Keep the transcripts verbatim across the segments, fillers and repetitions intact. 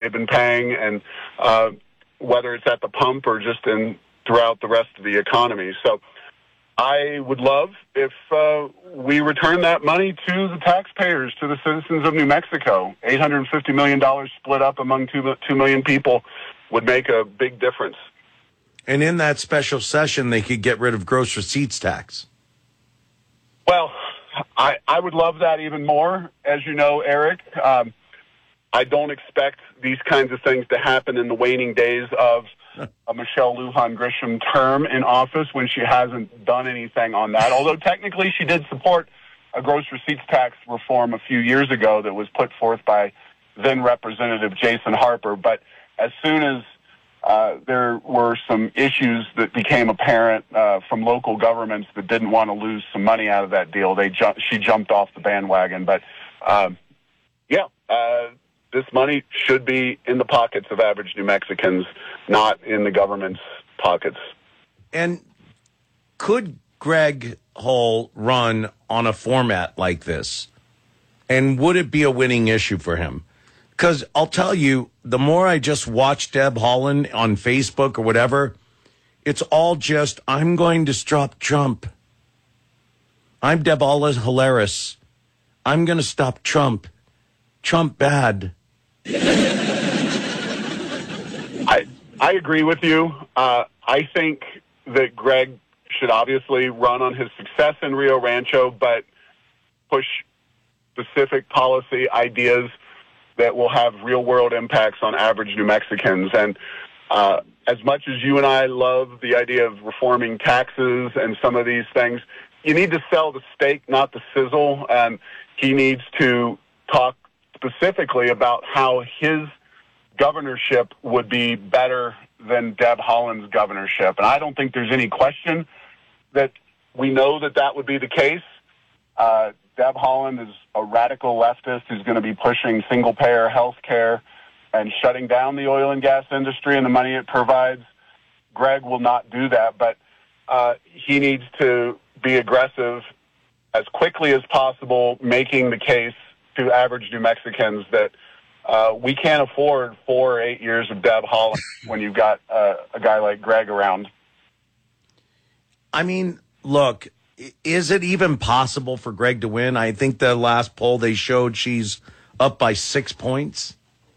they've been paying, and uh, whether it's at the pump or just in throughout the rest of the economy. So I would love if uh, we return that money to the taxpayers, to the citizens of New Mexico. eight hundred fifty million dollars split up among two, two million people would make a big difference. And in that special session, they could get rid of gross receipts tax. Well, I, I would love that even more. As you know, Eric, um, I don't expect these kinds of things to happen in the waning days of a Michelle Lujan Grisham term in office when she hasn't done anything on that. Although technically she did support a gross receipts tax reform a few years ago that was put forth by then Representative Jason Harper. But as soon as uh, there were some issues that became apparent uh, from local governments that didn't want to lose some money out of that deal, they ju- she jumped off the bandwagon. But um, yeah, uh, this money should be in the pockets of average New Mexicans, not in the government's pockets. And could Greg Hull run on a format like this? And would it be a winning issue for him? Because I'll tell you, the more I just watch Deb Haaland on Facebook or whatever, it's all just, I'm going to stop Trump. I'm Deb Haaland hilarious. I'm going to stop Trump. Trump bad. I I agree with you. Uh, I think that Greg should obviously run on his success in Rio Rancho, but push specific policy ideas that will have real-world impacts on average New Mexicans. And uh, as much as you and I love the idea of reforming taxes and some of these things, you need to sell the steak, not the sizzle. And he needs to talk specifically about how his governorship would be better than Deb Haaland's governorship. And I don't think there's any question that we know that that would be the case. Uh, Deb Haaland is a radical leftist who's going to be pushing single-payer health care and shutting down the oil and gas industry and the money it provides. Greg will not do that, but uh, he needs to be aggressive as quickly as possible, making the case to average New Mexicans that uh, we can't afford four or eight years of Deb Haaland when you've got uh, a guy like Greg around. I mean, look, is it even possible for Greg to win? I think the last poll they showed she's up by six points.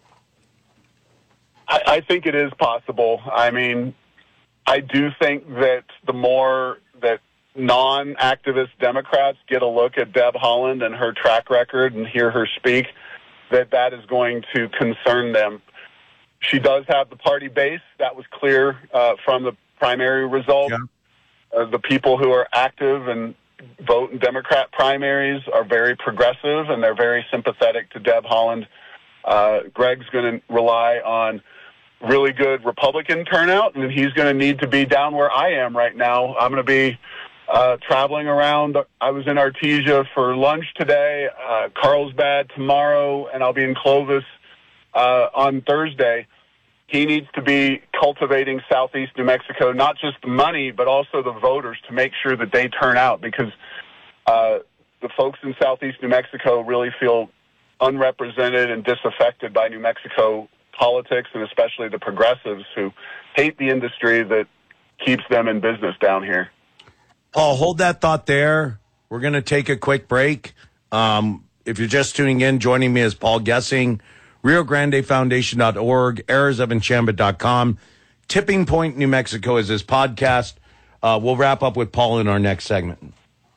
I, I think it is possible. I mean, I do think that the more that non-activist Democrats get a look at Deb Haaland and her track record and hear her speak, that that is going to concern them. She does have the party base. That was clear uh, from the primary result. Yeah. Uh, the people who are active and vote in Democrat primaries are very progressive, and they're very sympathetic to Deb Haaland. Uh, Greg's going to rely on really good Republican turnout, and he's going to need to be down where I am right now. I'm going to be uh, traveling around. I was in Artesia for lunch today, uh, Carlsbad tomorrow, and I'll be in Clovis uh, on Thursday. He needs to be cultivating Southeast New Mexico, not just the money, but also the voters, to make sure that they turn out, because uh, the folks in Southeast New Mexico really feel unrepresented and disaffected by New Mexico politics, and especially the progressives who hate the industry that keeps them in business down here. Paul, hold that thought there. We're going to take a quick break. Um, if you're just tuning in, joining me is Paul Gessing, Rio Grande Foundation dot org, Errors of Enchantment dot com. Tipping Point, New Mexico is his podcast. Uh, we'll wrap up with Paul in our next segment.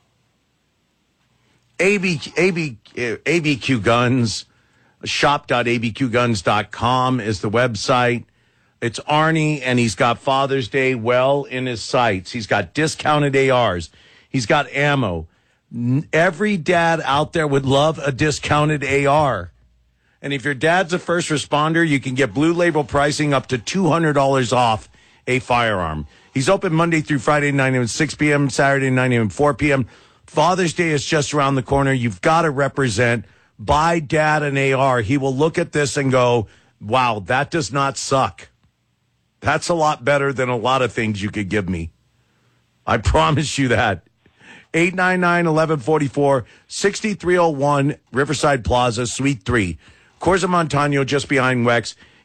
A B, A B, A B Q Guns, shop dot A B Q guns dot com is the website. It's Arnie, and he's got Father's Day well in his sights. He's got discounted A Rs. He's got ammo. Every dad out there would love a discounted A R. And if your dad's a first responder, you can get Blue Label pricing up to two hundred dollars off a firearm. He's open Monday through Friday, nine a.m. to six p.m., Saturday, nine a.m. to four p.m. Father's Day is just around the corner. You've got to represent. Buy dad an A R. He will look at this and go, wow, that does not suck. That's a lot better than a lot of things you could give me. I promise you that. eight nine nine, eleven forty-four, sixty-three oh one Riverside Plaza, Suite three. Corza Montano, just behind Wex.